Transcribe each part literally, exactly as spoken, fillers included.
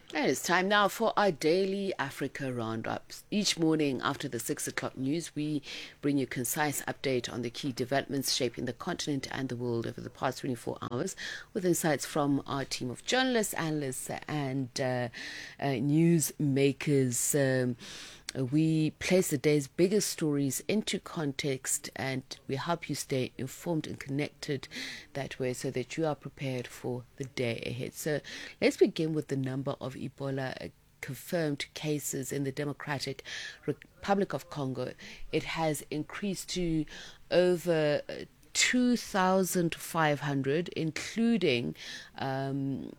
And it's time now for our daily Africa roundups. Each morning after the six o'clock news, we bring you a concise update on the key developments shaping the continent and the world over the past twenty-four hours, with insights from our team of journalists, analysts, and uh, uh, news makers. Um, we place the day's biggest stories into context, and we help you stay informed and connected that way so that you are prepared for the day ahead. So let's begin with the number of Ebola confirmed cases in the Democratic Republic of Congo. It has increased to over two thousand five hundred, including um,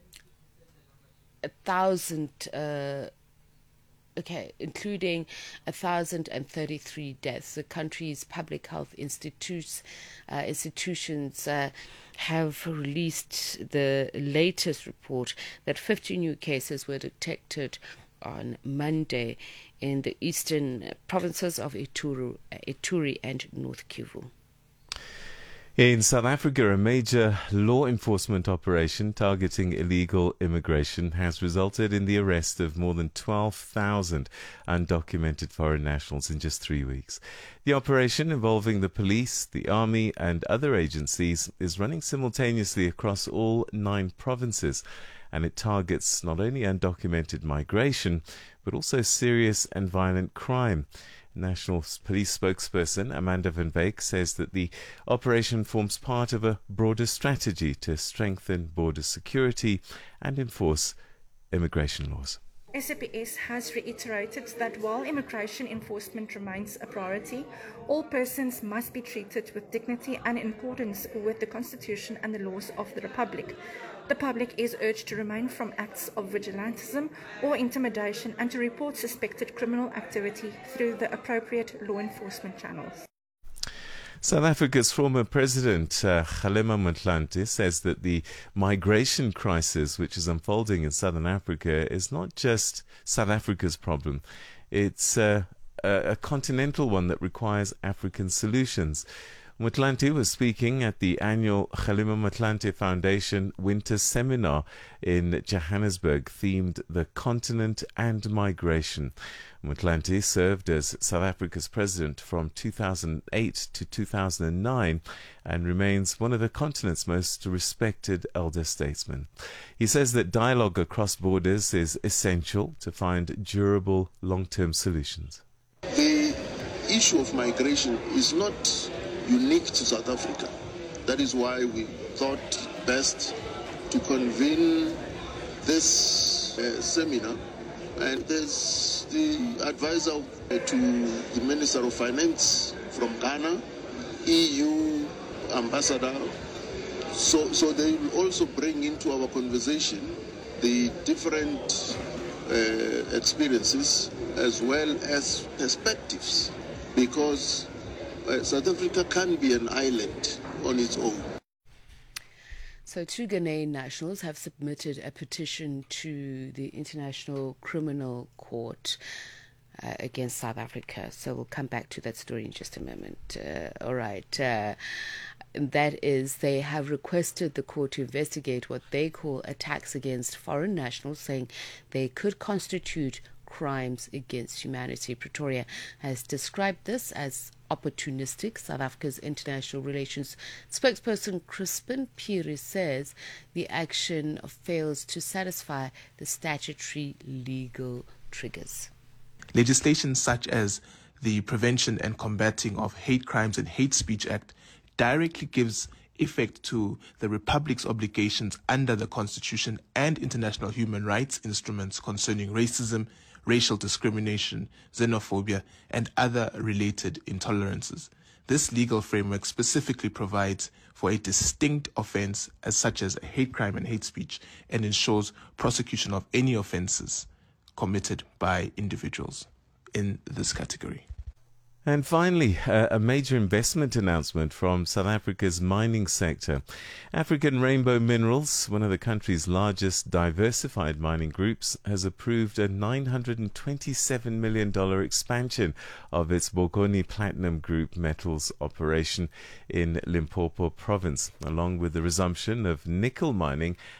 a thousand uh, Okay, including one thousand thirty-three deaths. The country's public health institutes, uh, institutions uh, have released the latest report that fifty new cases were detected on Monday in the eastern provinces of Ituri, Ituri and North Kivu. In South Africa, a major law enforcement operation targeting illegal immigration has resulted in the arrest of more than twelve thousand undocumented foreign nationals in just three weeks. The operation, involving the police, the army and other agencies, is running simultaneously across all nine provinces, and it targets not only undocumented migration, but also serious and violent crime. National Police spokesperson Amanda van Wyk says that the operation forms part of a broader strategy to strengthen border security and enforce immigration laws. S A P S has reiterated that while immigration enforcement remains a priority, all persons must be treated with dignity and in accordance with the Constitution and the laws of the Republic. The public is urged to refrain from acts of vigilantism or intimidation and to report suspected criminal activity through the appropriate law enforcement channels. South Africa's former president, uh, Kgalema Motlanthe, says that the migration crisis which is unfolding in southern Africa is not just South Africa's problem. It's uh, a, a continental one that requires African solutions. Motlanthe was speaking at the annual Kgalema Motlanthe Foundation Winter Seminar in Johannesburg, themed The Continent and Migration. Motlanthe served as South Africa's president from two thousand eight to two thousand nine and remains one of the continent's most respected elder statesmen. He says that dialogue across borders is essential to find durable long-term solutions. The issue of migration is not unique to South Africa. That is why we thought best to convene this uh, seminar. And there's the advisor to the Minister of Finance from Ghana, E U ambassador. So, so they will also bring into our conversation the different uh, experiences as well as perspectives, because uh, South Africa can be an island on its own. So two Ghanaian nationals have submitted a petition to the International Criminal Court uh, against South Africa. So we'll come back to that story in just a moment. Uh, all right. Uh, that is, they have requested the court to investigate what they call attacks against foreign nationals, saying they could constitute crimes against humanity. Pretoria has described this as opportunistic. South Africa's international relations spokesperson Crispin Piri says the action fails to satisfy the statutory legal triggers. Legislation such as the Prevention and Combating of Hate Crimes and Hate Speech Act directly gives effect to the Republic's obligations under the Constitution and international human rights instruments concerning racism, racial discrimination, xenophobia, and other related intolerances. This legal framework specifically provides for a distinct offense as such as hate crime and hate speech, and ensures prosecution of any offenses committed by individuals in this category. And finally, uh, a major investment announcement from South Africa's mining sector. African Rainbow Minerals, one of the country's largest diversified mining groups, has approved a nine hundred twenty-seven million dollars expansion of its Bokoni Platinum Group metals operation in Limpopo province, along with the resumption of nickel mining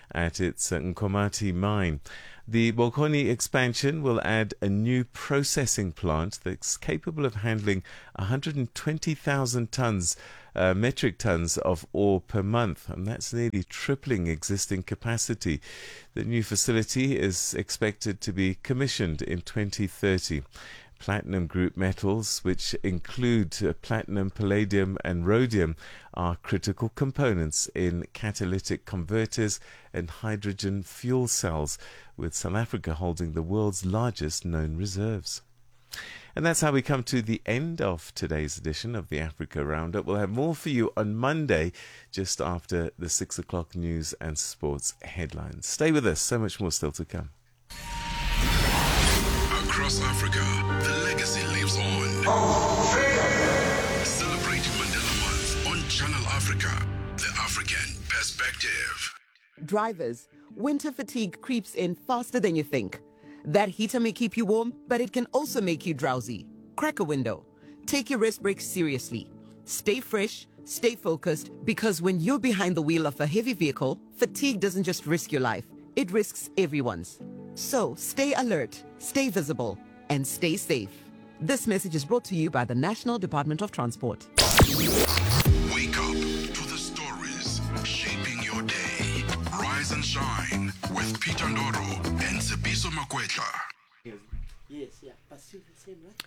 at its uh, Nkomati mine. The Bokoni expansion will add a new processing plant that's capable of handling one hundred twenty thousand tons, uh, metric tons of ore per month, and that's nearly tripling existing capacity. The new facility is expected to be commissioned in twenty thirty. Platinum group metals, which include uh, platinum, palladium and rhodium, are critical components in catalytic converters and hydrogen fuel cells, with South Africa holding the world's largest known reserves. And that's how we come to the end of today's edition of the Africa Roundup. We'll have more for you on Monday, just after the six o'clock news and sports headlines. Stay with us, so much more still to come. Across Africa, the legacy lives on. Celebrating Mandela Month on Channel Africa, the African perspective. Drivers, winter fatigue creeps in faster than you think. That heater may keep you warm, but it can also make you drowsy. Crack a window. Take your rest breaks seriously. Stay fresh, stay focused, because when you're behind the wheel of a heavy vehicle, fatigue doesn't just risk your life, it risks everyone's. So stay alert, stay visible, and stay safe. This message is brought to you by the National Department of Transport. Wake up to the stories shaping your day. Rise and shine with Peter Ndoro and Tsepiso Makwetla. Yes, yeah, but still the same, right?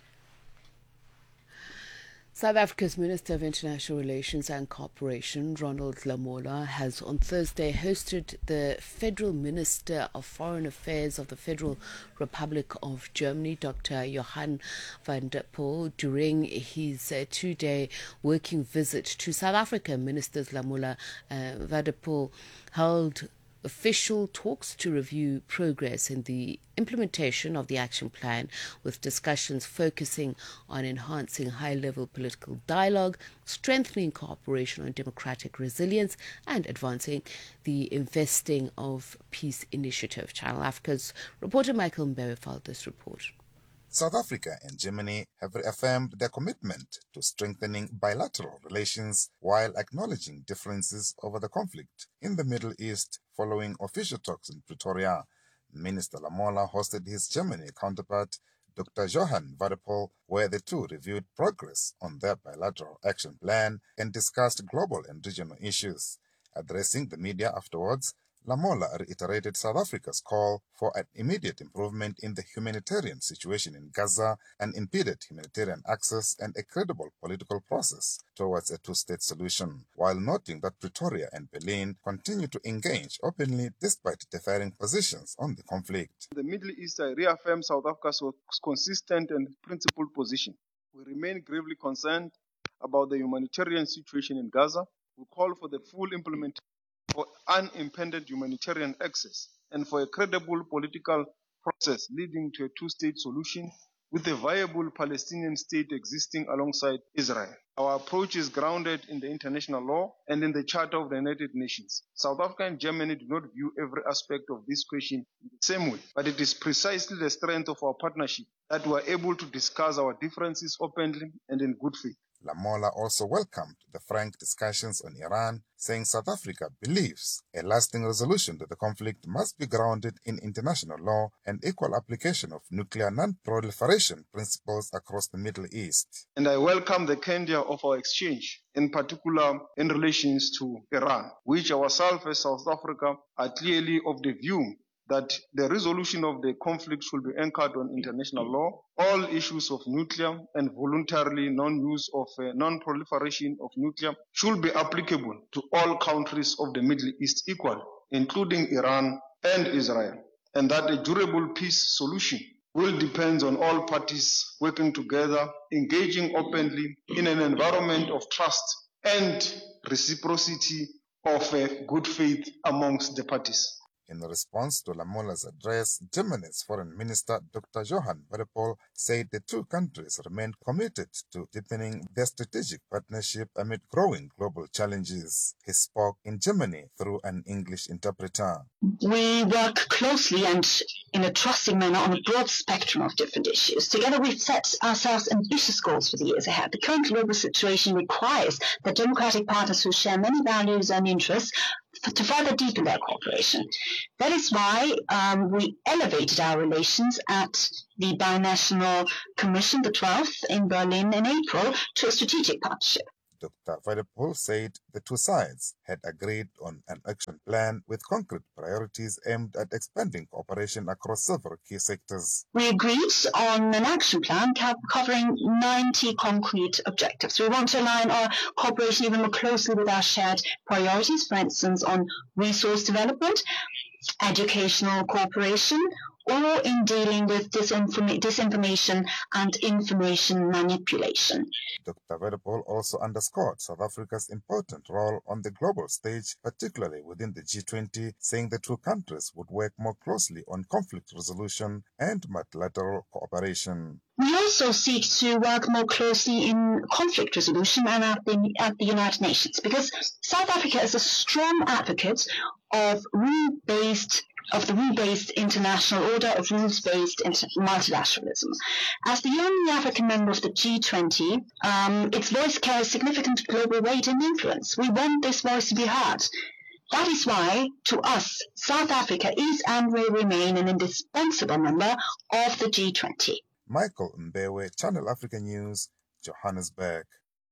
South Africa's Minister of International Relations and Cooperation, Ronald Lamola, has on Thursday hosted the Federal Minister of Foreign Affairs of the Federal Republic of Germany, Doctor Johann van der Poel, during his uh, two-day working visit to South Africa. Ministers Lamola and uh, van der Poel held official talks to review progress in the implementation of the action plan, with discussions focusing on enhancing high-level political dialogue, strengthening cooperation on democratic resilience, and advancing the Investing of Peace initiative. Channel Africa's reporter Michael Mbewe filed this report. South Africa and Germany have reaffirmed their commitment to strengthening bilateral relations while acknowledging differences over the conflict in the Middle East following official talks in Pretoria. Minister Lamola hosted his Germany counterpart, Doctor Johann van der Poel, where the two reviewed progress on their bilateral action plan and discussed global and regional issues. Addressing the media afterwards, Lamola reiterated South Africa's call for an immediate improvement in the humanitarian situation in Gaza, unimpeded humanitarian access, and a credible political process towards a two-state solution, while noting that Pretoria and Berlin continue to engage openly despite differing positions on the conflict. The Middle East reaffirms South Africa's consistent and principled position. We remain gravely concerned about the humanitarian situation in Gaza. We call for the full implementation for unimpeded humanitarian access and for a credible political process leading to a two-state solution with a viable Palestinian state existing alongside Israel. Our approach is grounded in the international law and in the Charter of the United Nations. South Africa and Germany do not view every aspect of this question in the same way, but it is precisely the strength of our partnership that we are able to discuss our differences openly and in good faith. Lamola also welcomed the frank discussions on Iran, saying South Africa believes a lasting resolution to the conflict must be grounded in international law and equal application of nuclear non-proliferation principles across the Middle East. And I welcome the candor of our exchange, in particular in relations to Iran, which ourselves as South Africa are clearly of the view that the resolution of the conflict should be anchored on international law. All issues of nuclear and voluntarily non-use of uh, non-proliferation of nuclear should be applicable to all countries of the Middle East equally, including Iran and Israel, and that a durable peace solution will depend on all parties working together, engaging openly in an environment of trust and reciprocity of uh, good faith amongst the parties. In response to Lamola's address, Germany's Foreign Minister Doctor Johann van der Poel said the two countries remain committed to deepening their strategic partnership amid growing global challenges. He spoke in Germany through an English interpreter. We work closely and in a trusting manner on a broad spectrum of different issues. Together we've set ourselves ambitious goals for the years ahead. The current global situation requires that democratic partners who share many values and interests to further deepen their cooperation. That is why um, we elevated our relations at the Binational Commission, the twelfth, in Berlin in April, to a strategic partnership. Doctor Wadepoel said the two sides had agreed on an action plan with concrete priorities aimed at expanding cooperation across several key sectors. We agreed on an action plan covering ninety concrete objectives. We want to align our cooperation even more closely with our shared priorities, for instance, on resource development, educational cooperation, or in dealing with disinform- disinformation and information manipulation. Doctor Wadepoel also underscored South Africa's important role on the global stage, particularly within the G twenty, saying the two countries would work more closely on conflict resolution and multilateral cooperation. We also seek to work more closely in conflict resolution and at the, at the United Nations, because South Africa is a strong advocate of rule-based of the rule-based international order, of rules-based inter- multilateralism. As the only African member of the G twenty, um, its voice carries significant global weight and influence. We want this voice to be heard. That is why, to us, South Africa is and will remain an indispensable member of the G twenty. Michael Mbewe, Channel Africa News, Johannesburg.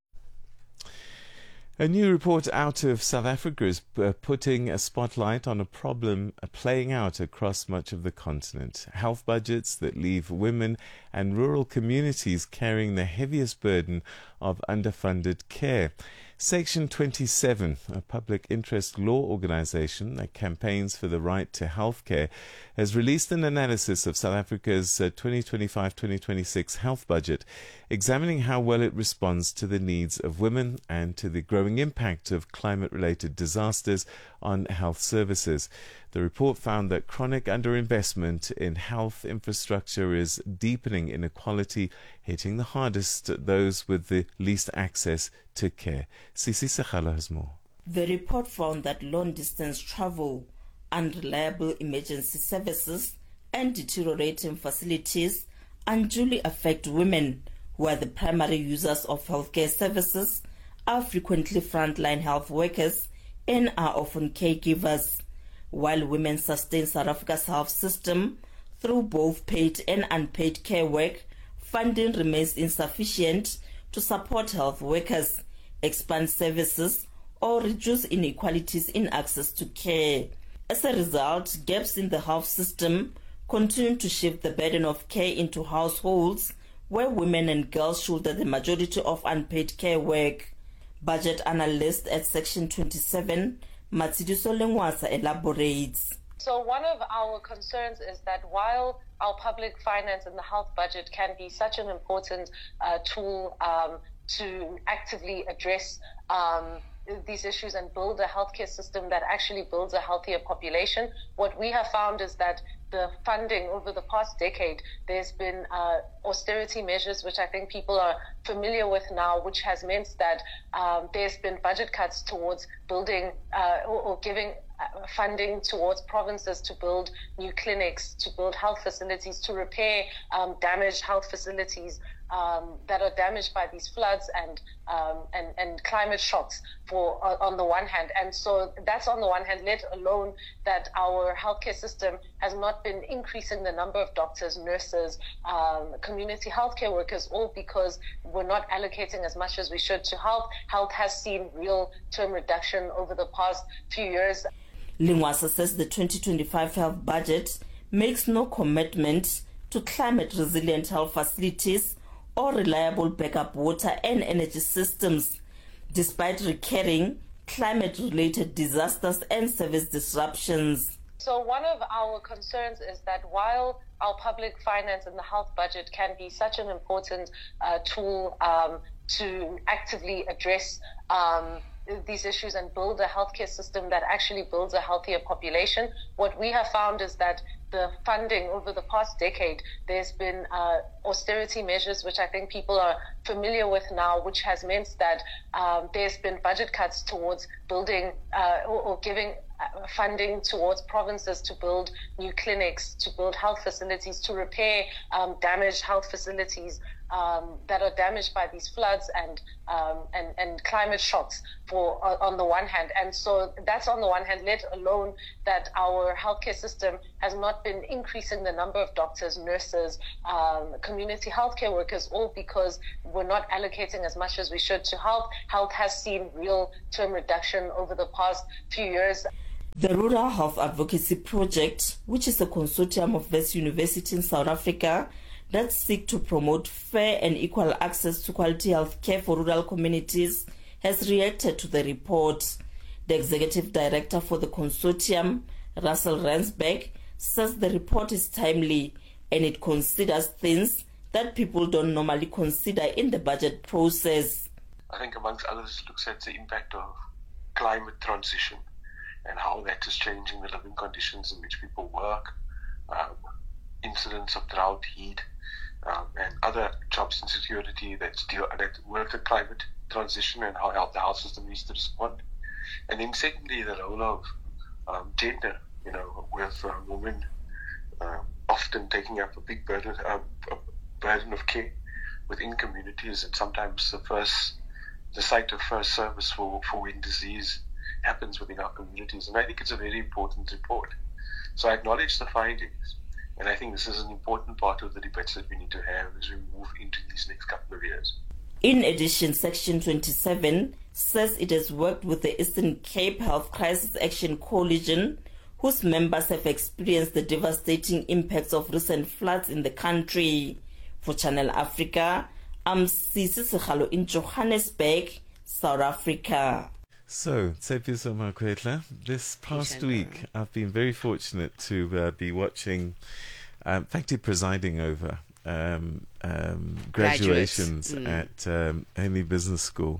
A new report out of South Africa is uh, putting a spotlight on a problem uh, playing out across much of the continent. Health budgets that leave women and rural communities carrying the heaviest burden of underfunded care. Section twenty-seven, a public interest law organisation that campaigns for the right to healthcare, has released an analysis of South Africa's uh, twenty twenty-five twenty twenty-six health budget, examining how well it responds to the needs of women and to the growing impact of climate-related disasters on health services. The report found that chronic underinvestment in health infrastructure is deepening inequality, hitting the hardest those with the least access to care. Sisi Sekhala has more. The report found that long-distance travel, unreliable emergency services, and deteriorating facilities unduly affect women, who are the primary users of healthcare services, are frequently frontline health workers, and are often caregivers. While women sustain South Africa's health system through both paid and unpaid care work, funding remains insufficient to support health workers, expand services, or reduce inequalities in access to care. As a result, gaps in the health system continue to shift the burden of care into households where women and girls shoulder the majority of unpaid care work. Budget analyst at Section twenty-seven, Matsidiso Lengwasa, elaborates. So one of our concerns is that while our public finance and the health budget can be such an important uh, tool um, to actively address um, these issues and build a healthcare system that actually builds a healthier population, what we have found is that the funding over the past decade, there's been uh, austerity measures, which I think people are familiar with now, which has meant that um, there's been budget cuts towards building uh, or, or giving funding towards provinces to build new clinics, to build health facilities, to repair um, damaged health facilities um, that are damaged by these floods and um, and, and climate shocks for on the one hand. And so that's on the one hand, let alone that our healthcare system has not been increasing the number of doctors, nurses, um, community healthcare workers, all because we're not allocating as much as we should to health. Health has seen real term reduction over the past few years. Lingwasa says the twenty twenty-five health budget makes no commitment to climate-resilient health facilities or reliable backup water and energy systems, despite recurring climate-related disasters and service disruptions. So one of our concerns is that while our public finance and the health budget can be such an important uh, tool um, to actively address um, these issues and build a healthcare system that actually builds a healthier population, what we have found is that the funding over the past decade, there's been uh, austerity measures, which I think people are familiar with now, which has meant that um, there's been budget cuts towards building uh, or, or giving funding towards provinces to build new clinics, to build health facilities, to repair um, damaged health facilities um, that are damaged by these floods and um, and, and climate shocks for uh, on the one hand. And so that's on the one hand, let alone that our healthcare system has not been increasing the number of doctors, nurses, um, community healthcare workers, all because we're not allocating as much as we should to health. Health has seen real term reduction over the past few years. The Rural Health Advocacy Project, which is a consortium of Wits University in South Africa that seek to promote fair and equal access to quality health care for rural communities, has reacted to the report. The executive director for the consortium, Russell Rensberg, says the report is timely and it considers things that people don't normally consider in the budget process. I think amongst others it looks at the impact of climate transition and how that is changing the living conditions in which people work, um, incidents of drought, heat, um, and other jobs insecurity that deal that work the climate transition and how the health system needs to respond. And then secondly, the role of um, gender, you know, with uh, women uh, often taking up a big burden, uh, a burden of care within communities, and sometimes the first, the site of first service for, for when disease happens within our communities. And I think it's a very important report. So I acknowledge the findings, and I think this is an important part of the debates that we need to have as we move into these next couple of years. In addition, Section twenty-seven says it has worked with the Eastern Cape Health Crisis Action Coalition, whose members have experienced the devastating impacts of recent floods in the country. For Channel Africa, I'm Sisi Sekhalo in Johannesburg, South Africa. So, Tshepiso Makwetla, this past week I've been very fortunate to uh, be watching, um, in fact, presiding over um, um, graduations mm. at um, Henley Business School.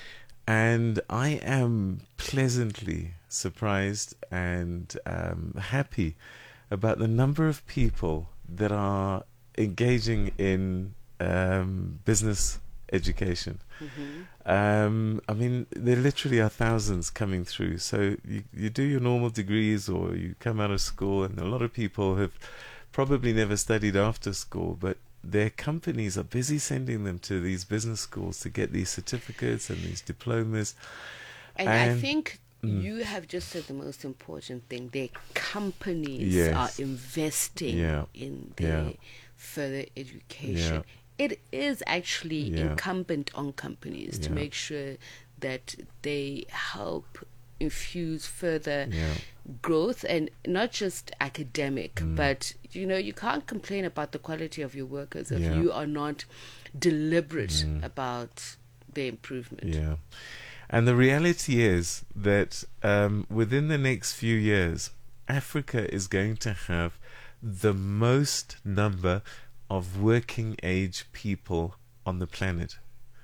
And I am pleasantly surprised and um, happy about the number of people that are engaging in um, business education. Mm-hmm. Um, I mean, there literally are thousands coming through. So you, you do your normal degrees or you come out of school, and a lot of people have probably never studied after school, but their companies are busy sending them to these business schools to get these certificates and these diplomas. And, and I think mm. you have just said the most important thing. Their companies yes. are investing yeah. in their yeah. further education. Yeah. It is actually yeah. incumbent on companies yeah. to make sure that they help infuse further yeah. growth, and not just academic, mm. but, you know, you can't complain about the quality of your workers if yeah. you are not deliberate mm. about their improvement. Yeah. And the reality is that um, within the next few years, Africa is going to have the most number of working age people on the planet.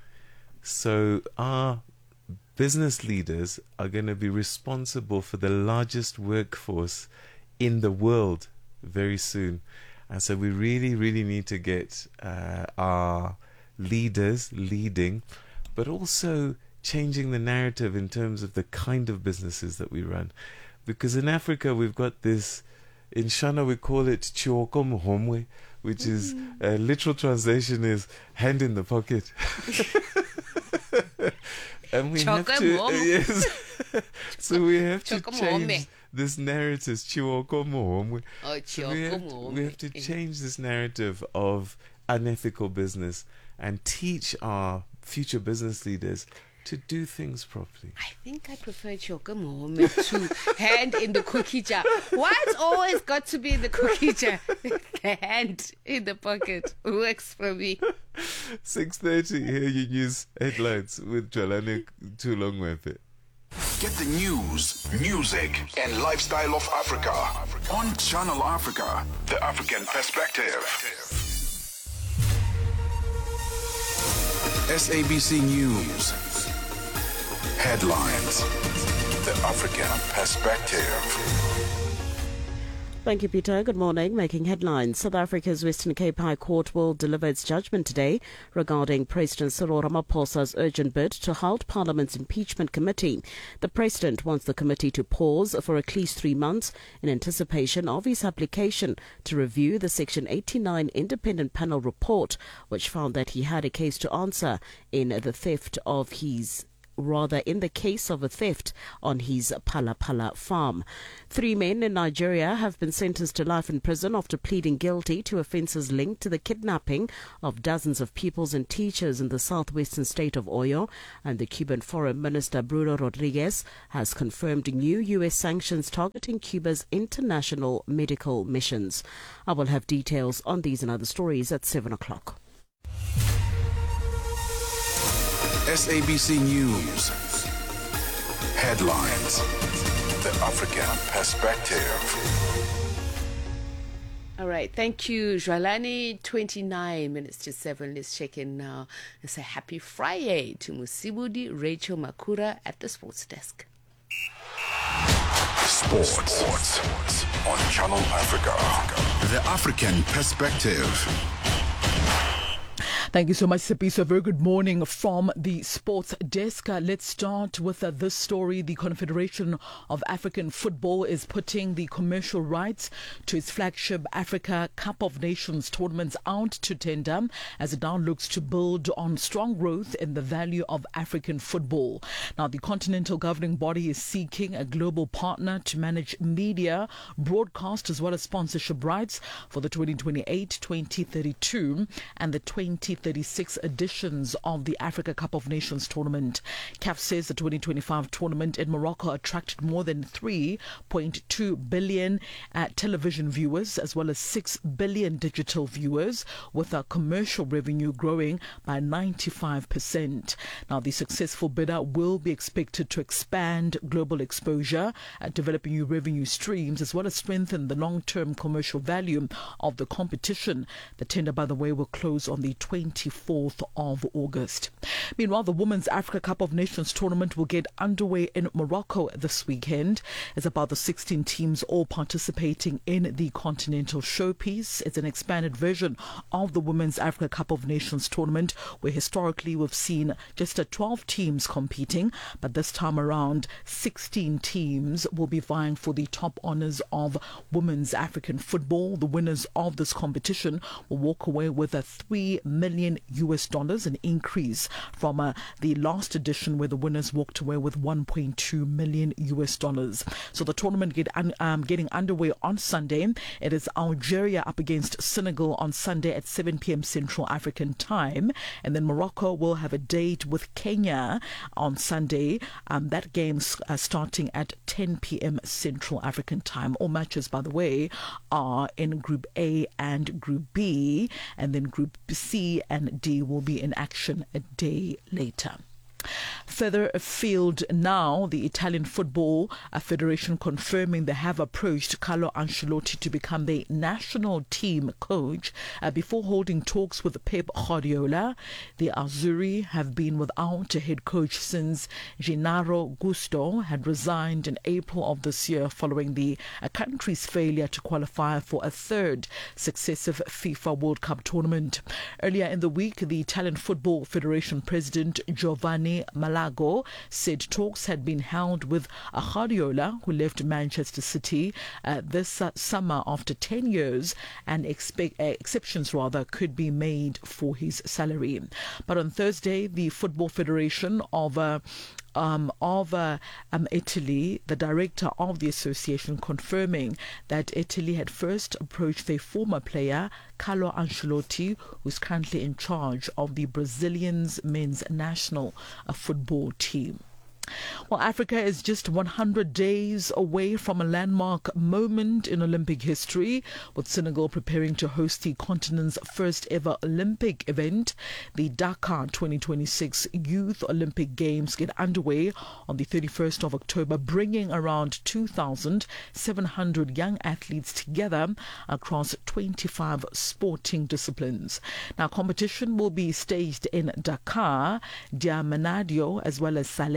So our business leaders are going to be responsible for the largest workforce in the world very soon. And so we really, really need to get uh, our leaders leading, but also changing the narrative in terms of the kind of businesses that we run. Because in Africa, we've got this, in Shana we call it Chioko Muhomwe, which is, uh, literal translation is hand in the pocket. And we have to, uh, yes. So we have to change this narrative. Chioko Muhomwe. Oh, so we have, we have to change this narrative of unethical business and teach our future business leaders to do things properly. I think I prefer Chioko Muhomwe to hand in the cookie jar. Why it's always got to be in the cookie jar? The hand in the pocket works for me. six thirty, here you news headlines with Jolane Tulongwepe. Get the news, music, and lifestyle of Africa on Channel Africa, the African perspective. S A B C News. Headlines. The African perspective. Thank you, Peter. Good morning. Making headlines. South Africa's Western Cape High Court will deliver its judgment today regarding President Cyril Ramaphosa's urgent bid to halt Parliament's impeachment committee. The President wants the committee to pause for at least three months in anticipation of his application to review the Section eighty-nine independent panel report, which found that he had a case to answer in the theft of his rather in the case of a theft on his Phala Phala farm. Three men in Nigeria have been sentenced to life in prison after pleading guilty to offences linked to the kidnapping of dozens of pupils and teachers in the southwestern state of Oyo. And the Cuban Foreign Minister Bruno Rodriguez has confirmed new U S sanctions targeting Cuba's international medical missions. I will have details on these and other stories at seven o'clock. S A B C News. Headlines. The African Perspective. All right, thank you, Jwalani. twenty-nine minutes to seven. Let's check in now and say happy Friday to Musibudi Rachel Makura at the sports desk. Sports, Sports on Channel Africa. The African Perspective. Thank you so much, Sipiso. A very good morning from the sports desk. Uh, let's start with uh, this story. The Confederation of African Football is putting the commercial rights to its flagship Africa Cup of Nations tournaments out to tender as it now looks to build on strong growth in the value of African football. Now, the continental governing body is seeking a global partner to manage media, broadcast as well as sponsorship rights for the twenty twenty-eight twenty thirty-two and the twenty thirty-six editions of the Africa Cup of Nations tournament. C A F says the twenty twenty-five tournament in Morocco attracted more than three point two billion uh, television viewers as well as six billion digital viewers, with a commercial revenue growing by ninety-five percent. Now, the successful bidder will be expected to expand global exposure, uh, develop new revenue streams as well as strengthen the long-term commercial value of the competition. The tender, by the way, will close on the twenty-fourth of August. Meanwhile, the Women's Africa Cup of Nations tournament will get underway in Morocco this weekend. It's about the sixteen teams all participating in the continental showpiece. It's an expanded version of the Women's Africa Cup of Nations tournament, where historically we've seen just uh, twelve teams competing, but this time around sixteen teams will be vying for the top honours of women's African football. The winners of this competition will walk away with a three million U S dollars, an increase from uh, the last edition where the winners walked away with one point two million U S dollars. So the tournament get un- um, getting underway on Sunday. It is Algeria up against Senegal on Sunday at seven p.m. Central African time, and then Morocco will have a date with Kenya on Sunday. Um, that game's uh, starting at ten p.m. Central African time. All matches, by the way, are in Group A and Group B, and then Group C and D will be in action a day later. Further afield now, the Italian Football Federation confirming they have approached Carlo Ancelotti to become the national team coach uh, before holding talks with Pep Guardiola. The Azzurri have been without a head coach since Gennaro Gusto had resigned in April of this year following the uh, country's failure to qualify for a third successive FIFA World Cup tournament. Earlier in the week, the Italian Football Federation president Giovanni Malago said talks had been held with Guardiola, who left Manchester City uh, this uh, summer after ten years, and expect, uh, exceptions rather could be made for his salary. But on Thursday, the Football Federation of uh, Um, of uh, um, Italy, the director of the association, confirming that Italy had first approached their former player, Carlo Ancelotti, who's currently in charge of the Brazilians men's national uh, football team. Well, Africa is just one hundred days away from a landmark moment in Olympic history, with Senegal preparing to host the continent's first ever Olympic event. The Dakar twenty twenty-six Youth Olympic Games get underway on the thirty-first of October, bringing around two thousand seven hundred young athletes together across twenty-five sporting disciplines. Now, competition will be staged in Dakar, Diamanadio, as well as Saleh,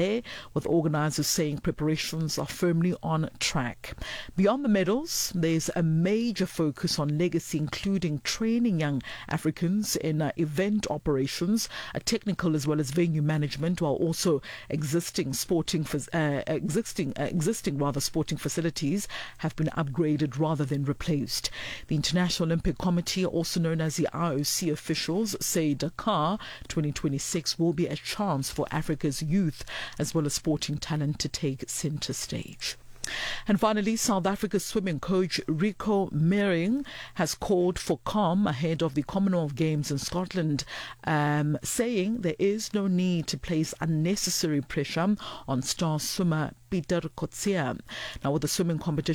with organisers saying preparations are firmly on track. Beyond the medals, there's a major focus on legacy, including training young Africans in uh, event operations, uh, technical as well as venue management, while also existing sporting uh, existing uh, existing rather sporting facilities have been upgraded rather than replaced. The International Olympic Committee, also known as the I O C officials, say Dakar twenty twenty-six will be a chance for Africa's youth as well as sporting talent to take centre stage. And finally, South Africa's swimming coach Rico Mering has called for calm ahead of the Commonwealth Games in Scotland, um, saying there is no need to place unnecessary pressure on star swimmer Peter Kotsia. Now, with the swimming competition